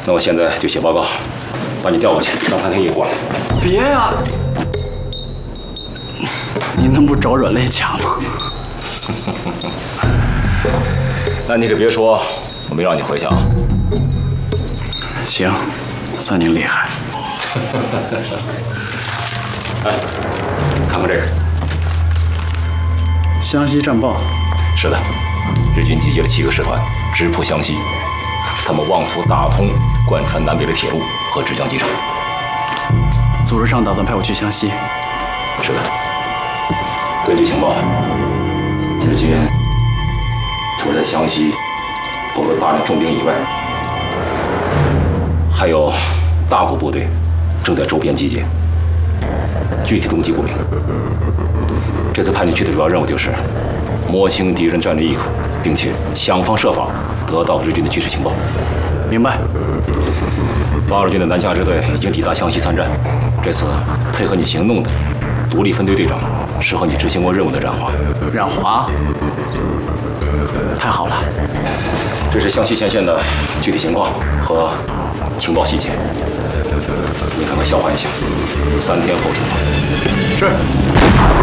那我现在就写报告，把你调过去，让潘廷义管。 别呀！你能不找软肋钾吗？ 那你可别说我没让你回去啊。 行，算您厉害。 哎，看看这个。 湘西战报。 是的，日军集结了7个师团，直扑湘西，他们妄图打通贯穿南北的铁路和芷江机场。 组织上打算派我去湘西。 是的，根据情报，日军除了在湘西投入大量重兵以外，还有大股部队正在周边集结，具体动机不明。这次派你去的主要任务就是摸清敌人战略意图，并且想方设法得到日军的军事情报。 明白。 82军的南下支队已经抵达湘西参战，这次配合你行动的独立分队队长是和你执行过任务的冉华。 冉华，太好了。 这是湘西前线的具体情况和情报细节，你看看消化一下，3天后出发。 是。